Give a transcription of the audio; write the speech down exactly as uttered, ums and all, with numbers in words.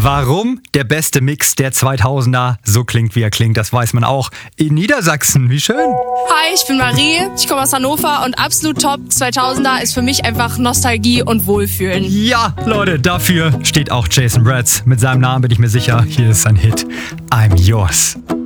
Warum der beste Mix der zweitausender so klingt, wie er klingt, das weiß man auch in Niedersachsen. Wie schön. Hi, ich bin Marie, ich komme aus Hannover und absolut top zweitausender ist für mich einfach Nostalgie und Wohlfühlen. Ja, Leute, dafür steht auch Jason Mraz. Mit seinem Namen bin ich mir sicher, hier ist sein Hit I'm Yours.